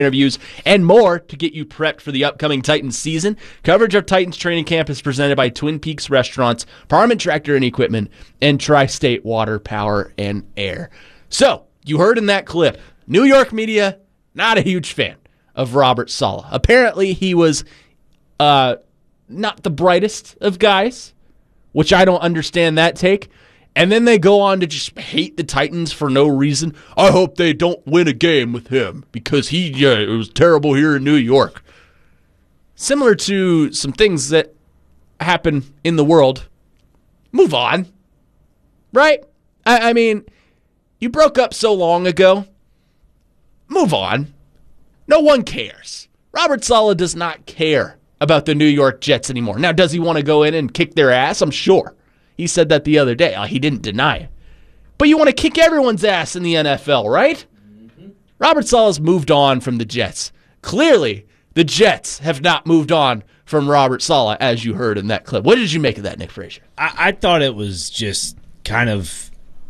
interviews, and more to get you prepped for the upcoming Titans season. Coverage of Titans training camp is presented by Twin Peaks Restaurants, Parman Tractor and Equipment, and Tri-State Water, Power, and Air. So, you heard in that clip, New York media, not a huge fan of Robert Saleh. Apparently, he was not the brightest of guys, which I don't understand that take. And then they go on to just hate the Titans for no reason. I hope they don't win a game with him because it was terrible here in New York. Similar to some things that happen in the world. Move on. Right? I mean, you broke up so long ago. Move on. No one cares. Robert Saleh does not care about the New York Jets anymore. Now, does he want to go in and kick their ass? I'm sure. He said that the other day. He didn't deny it. But you want to kick everyone's ass in the NFL, right? Mm-hmm. Robert Saleh's moved on from the Jets. Clearly, the Jets have not moved on from Robert Saleh, as you heard in that clip. What did you make of that, Nick Frazier? I thought it was just kind of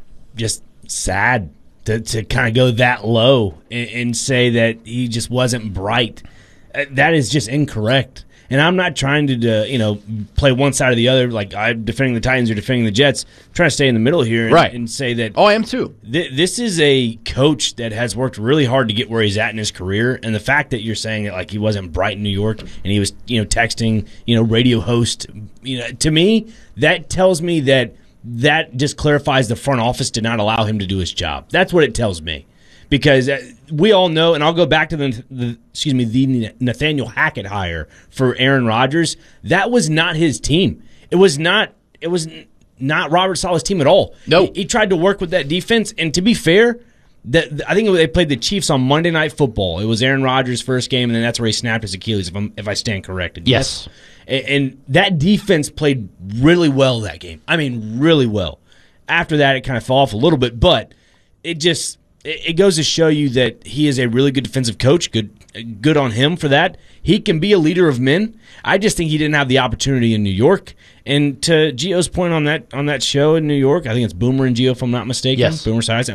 sad to kind of go that low and say that he just wasn't bright. That is just incorrect. And I'm not trying to play one side or the other, like I'm defending the Titans or defending the Jets. I'm trying to stay in the middle here and say that. Oh, I am too. This is a coach that has worked really hard to get where he's at in his career. And the fact that you're saying that like he wasn't bright in New York and he was texting radio host, to me, that tells me that just clarifies the front office did not allow him to do his job. That's what it tells me. Because we all know, and I'll go back to the Nathaniel Hackett hire for Aaron Rodgers. That was not his team. It was not Robert Saleh's team at all. No, he tried to work with that defense, and to be fair, I think they played the Chiefs on Monday Night Football. It was Aaron Rodgers' first game, and then that's where he snapped his Achilles. If I stand corrected, yes. And that defense played really well that game. I mean, really well. After that, it kind of fell off a little bit, but it goes to show you that he is a really good defensive coach. Good on him for that. He can be a leader of men. I just think he didn't have the opportunity in New York. And to Gio's point on that show in New York, I think it's Boomer and Gio, if I'm not mistaken. Yes. Boomer Science.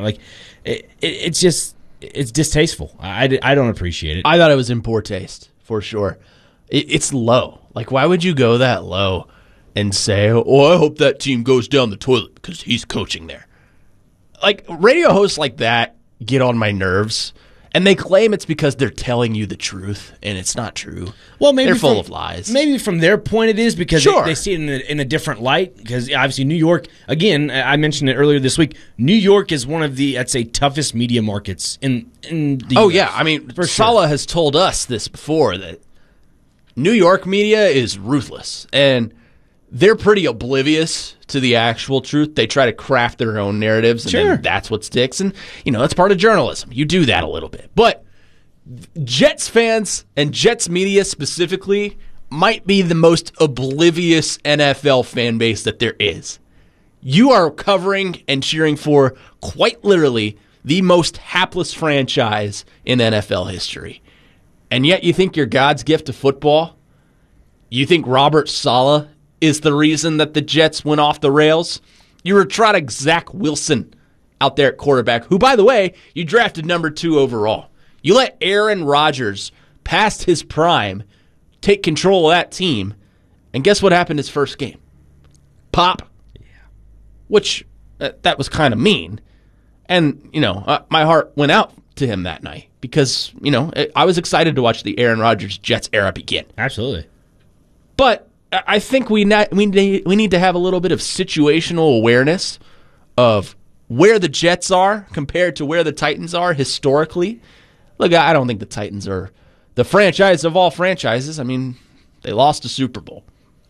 It's distasteful. I don't appreciate it. I thought it was in poor taste, for sure. It's low. Like, why would you go that low and say, I hope that team goes down the toilet because he's coaching there? Like, radio hosts like that get on my nerves, and they claim it's because they're telling you the truth, and it's not true. Well, maybe they're full of lies. Maybe from their point it is because sure. they see it in a different light. Because obviously New York, again, I mentioned it earlier this week, New York is one of the, I'd say, toughest media markets in the Oh, US. yeah. I mean, Saleh has told us this before, that New York media is ruthless, and they're pretty oblivious to the actual truth. They try to craft their own narratives, and then that's what sticks. And, that's part of journalism. You do that a little bit. But Jets fans and Jets media specifically might be the most oblivious NFL fan base that there is. You are covering and cheering for, quite literally, the most hapless franchise in NFL history. And yet you think you're God's gift to football? You think Robert Saleh is the reason that the Jets went off the rails? You were trotting Zach Wilson out there at quarterback, who, by the way, you drafted number 2 overall. You let Aaron Rodgers, past his prime, take control of that team, and guess what happened his first game? Pop. Yeah. Which, that was kind of mean. And, my heart went out to him that night because, I was excited to watch the Aaron Rodgers Jets era begin. Absolutely. But I think we need to have a little bit of situational awareness of where the Jets are compared to where the Titans are historically. Look, I don't think the Titans are the franchise of all franchises. I mean, they lost a Super Bowl.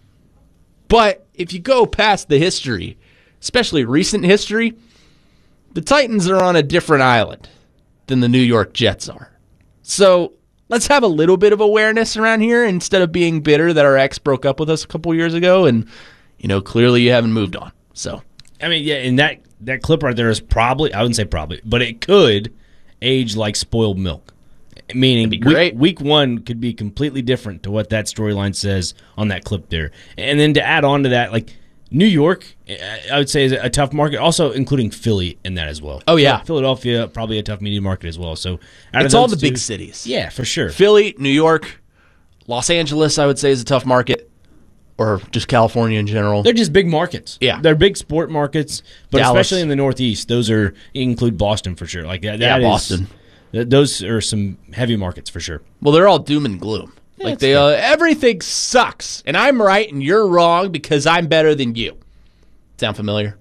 But if you go past the history, especially recent history, the Titans are on a different island than the New York Jets are. So let's have a little bit of awareness around here instead of being bitter that our ex broke up with us a couple years ago and, clearly you haven't moved on. So, I mean, yeah, and that clip right there is probably, I wouldn't say probably, but it could age like spoiled milk. Meaning week 1 could be completely different to what that storyline says on that clip there. And then to add on to that, like, New York, I would say, is a tough market, also including Philly in that as well. Oh, yeah. Philadelphia, probably a tough media market as well. So it's all the big cities. Yeah, for sure. Philly, New York, Los Angeles, I would say, is a tough market, or just California in general. They're just big markets. Yeah. They're big sport markets, but Dallas. especially in the Northeast, those are, include Boston for sure. Like that is, Boston. Those are some heavy markets for sure. Well, they're all doom and gloom. Like they, everything sucks, and I'm right and you're wrong because I'm better than you. Sound familiar?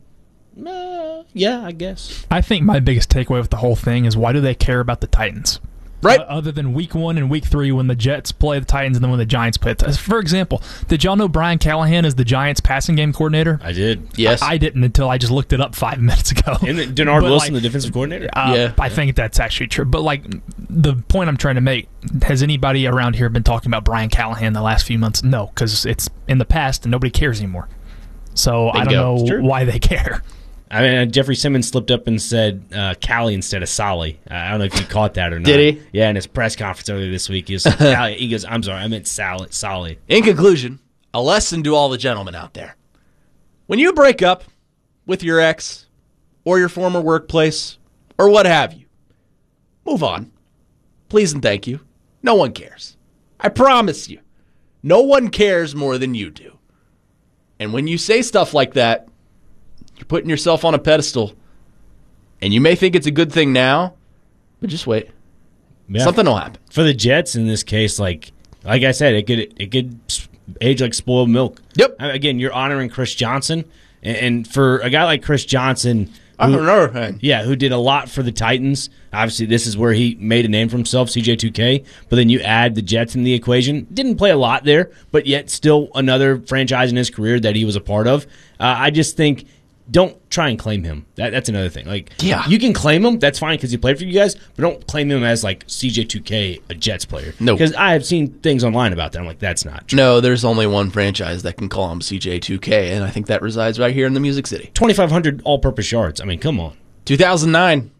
Yeah, I guess. I think my biggest takeaway with the whole thing is why do they care about the Titans? Right. Other than week 1 and week 3 when the Jets play the Titans and then when the Giants play the Titans. For example, did y'all know Brian Callahan is the Giants passing game coordinator? I did. Yes. I didn't until I just looked it up 5 minutes ago. And Denard Wilson, the defensive coordinator? Yeah. I think that's actually true. But, like, the point I'm trying to make, has anybody around here been talking about Brian Callahan the last few months? No, because it's in the past and nobody cares anymore. So I don't know why they care. I mean, Jeffrey Simmons slipped up and said Callie instead of Solly. I don't know if you caught that or not. Did he? Yeah, in his press conference earlier this week, he was like, Callie. He goes, I'm sorry, I meant Solly. In conclusion, a lesson to all the gentlemen out there. When you break up with your ex or your former workplace or what have you, move on. Please and thank you. No one cares. I promise you. No one cares more than you do. And when you say stuff like that, you're putting yourself on a pedestal. And you may think it's a good thing now, but just wait. Yeah. Something will happen. For the Jets in this case, like I said, it could age like spoiled milk. Yep. Again, you're honoring Chris Johnson, and for a guy like Chris Johnson, Another thing. yeah, who did a lot for the Titans. Obviously, this is where he made a name for himself, CJ2K. But then you add the Jets in the equation. Didn't play a lot there, but yet still another franchise in his career that he was a part of. I just think don't try and claim him. That's another thing. Like, yeah, you can claim him. That's fine because he played for you guys, but don't claim him as like CJ2K, a Jets player. No, because I have seen things online about that. I'm like, that's not true. No, there's only one franchise that can call him CJ2K, and I think that resides right here in the Music City. 2,500 all-purpose yards. I mean, come on. 2009.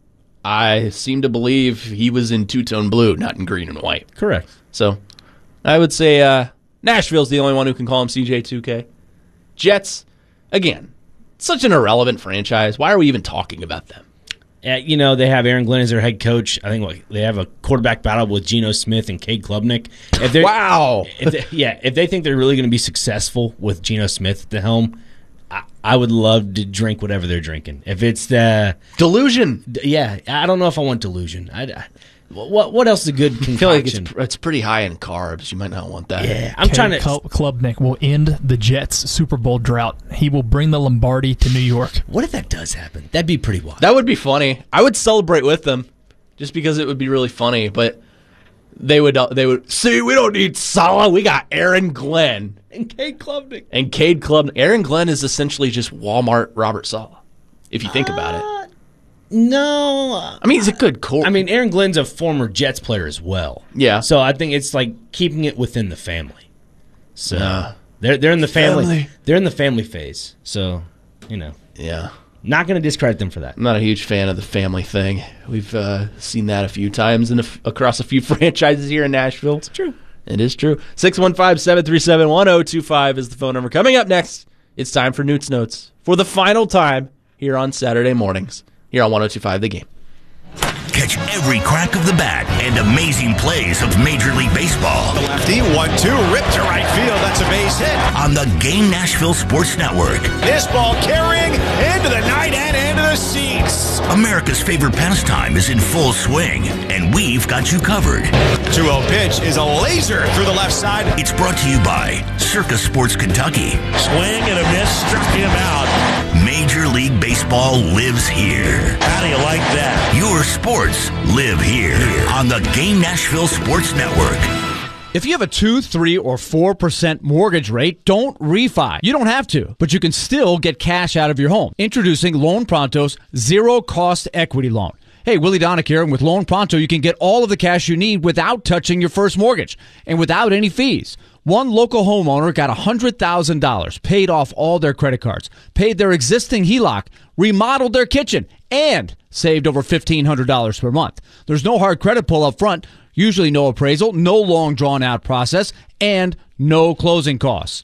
I seem to believe he was in two-tone blue, not in green and white. Correct. So I would say Nashville's the only one who can call him CJ2K. Jets, again, such an irrelevant franchise. Why are we even talking about them? You know, they have Aaron Glenn as their head coach. I think they have a quarterback battle with Geno Smith and Cade Klubnik. Wow. If they think they're really going to be successful with Geno Smith at the helm, I would love to drink whatever they're drinking. If it's the delusion, yeah, I don't know if I want delusion. What else is a good concoction? I feel like it's pretty high in carbs. You might not want that. Yeah, I'm trying to. Klubnik will end the Jets' Super Bowl drought. He will bring the Lombardi to New York. What if that does happen? That'd be pretty wild. That would be funny. I would celebrate with them, just because it would be really funny. But they would see. We don't need Salah. We got Aaron Glenn and Cade Klubnik. Aaron Glenn is essentially just Walmart Robert Salah, if you think about it. No. I mean, he's a good core. I mean, Aaron Glenn's a former Jets player as well. Yeah. So I think it's like keeping it within the family. So they're in the family. They're in the family phase. So, you know. Yeah. Not going to discredit them for that. I'm not a huge fan of the family thing. We've seen that a few times across a few franchises here in Nashville. It's true. It is true. 615-737-1025 is the phone number. Coming up next, it's time for Newt's Notes for the final time here on Saturday mornings. Here on 102.5 The Game. Catch every crack of the bat and amazing plays of Major League Baseball. The lefty, 1-2, ripped to right field. That's a base hit. On the Game Nashville Sports Network. This ball carrying into the night and into the seats. America's favorite pastime is in full swing, and we've got you covered. 2-0 pitch is a laser through the left side. It's brought to you by Circus Sports Kentucky. Swing and a miss, struck him out. Major League Baseball lives here. How do you like that? Your sports live here on the Game Nashville Sports Network. If you have a 2, 3, or 4% mortgage rate, don't refi. You don't have to, but you can still get cash out of your home. Introducing Loan Pronto's zero-cost equity loan. Hey, Willie Donick here, and with Loan Pronto, you can get all of the cash you need without touching your first mortgage and without any fees. One local homeowner got $100,000, paid off all their credit cards, paid their existing HELOC, remodeled their kitchen, and saved over $1,500 per month. There's no hard credit pull up front, usually no appraisal, no long drawn-out process, and no closing costs.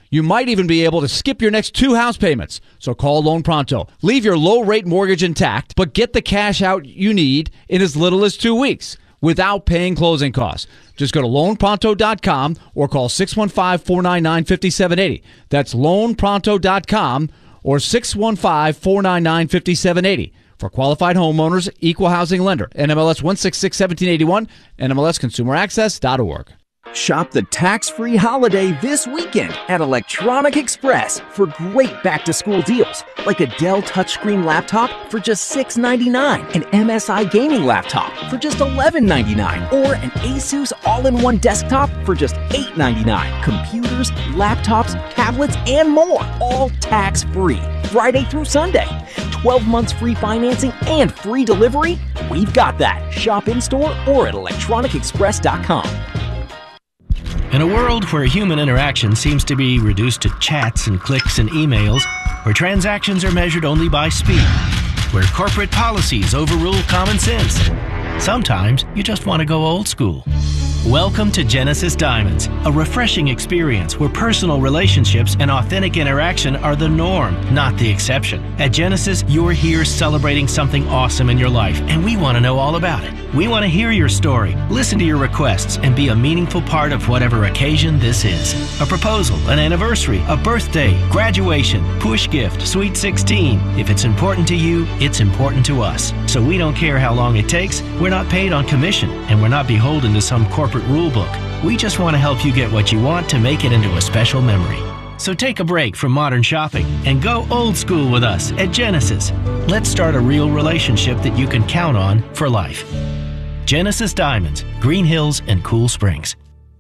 You might even be able to skip your next 2 house payments. So call Loan Pronto. Leave your low-rate mortgage intact, but get the cash out you need in as little as 2 weeks without paying closing costs. Just go to loanpronto.com or call 615-499-5780. That's loanpronto.com or 615-499-5780. For qualified homeowners, equal housing lender. NMLS 1661781, NMLSconsumeraccess.org. Shop the tax-free holiday this weekend at Electronic Express for great back-to-school deals, like a Dell touchscreen laptop for just $6.99, an MSI gaming laptop for just $11.99, or an Asus all-in-one desktop for just $8.99. Computers, laptops, tablets, and more, all tax-free, Friday through Sunday. 12 months free financing and free delivery? We've got that. Shop in-store or at electronicexpress.com. In a world where human interaction seems to be reduced to chats and clicks and emails, where transactions are measured only by speed, where corporate policies overrule common sense, sometimes you just want to go old school. Welcome to Genesis Diamonds, a refreshing experience where personal relationships and authentic interaction are the norm, not the exception. At Genesis, you're here celebrating something awesome in your life, and we want to know all about it. We want to hear your story, listen to your requests, and be a meaningful part of whatever occasion this is. A proposal, an anniversary, a birthday, graduation, push gift, sweet 16. If it's important to you, it's important to us. So we don't care how long it takes. We're not paid on commission, and we're not beholden to some corporate rule book. We just want to help you get what you want to make it into a special memory. So take a break from modern shopping and go old school with us at Genesis. Let's start a real relationship that you can count on for life. Genesis Diamonds, Green Hills and Cool Springs.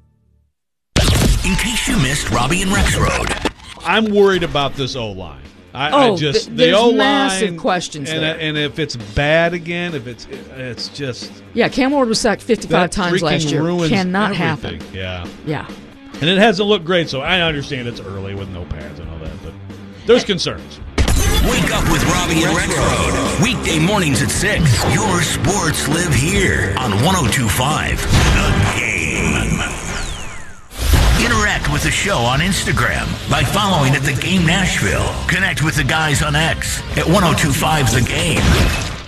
In case you missed Robbie and Rex Road. I'm worried about this O-line. There's the O-line, massive questions there. And if it's bad again, if it's just... Yeah, Cam Ward was sacked 55 times last year. Cannot everything. happen. Yeah. And it hasn't looked great, so I understand it's early with no pads and all that, but there's concerns. Wake up with Robbie and Rex Road. Weekday mornings at 6. Your sports live here on 102.5 The Game. Interact with the show on Instagram by following at The Game Nashville. Connect with the guys on X at 102.5 The Game.